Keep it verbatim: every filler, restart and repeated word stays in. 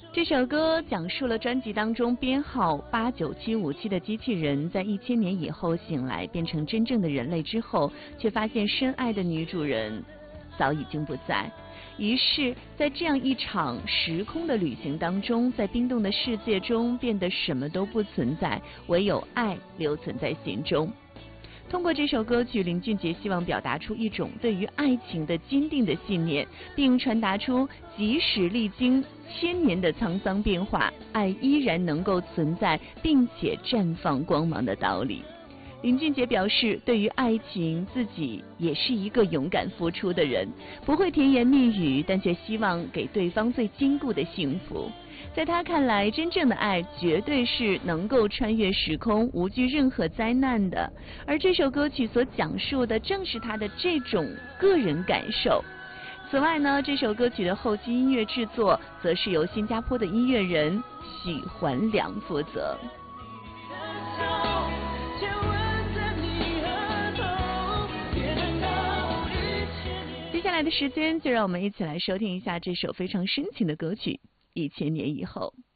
这首歌讲述了专辑当中编号八九七五七的机器人在一千年以后醒来，变成真正的人类之后，却发现深爱的女主人早已经不在。于是在这样一场时空的旅行当中，在冰冻的世界中变得什么都不存在，唯有爱留存在心中。通过这首歌曲，林俊杰希望表达出一种对于爱情的坚定的信念，并传达出即使历经千年的沧桑变化，爱依然能够存在并且绽放光芒的道理。林俊杰表示，对于爱情，自己也是一个勇敢付出的人，不会甜言蜜语，但却希望给对方最坚固的幸福。在他看来，真正的爱绝对是能够穿越时空，无惧任何灾难的。而这首歌曲所讲述的正是他的这种个人感受。此外呢，这首歌曲的后期音乐制作则是由新加坡的音乐人许环良负责。接下来的时间，就让我们一起来收听一下这首非常深情的歌曲《一千年以后》。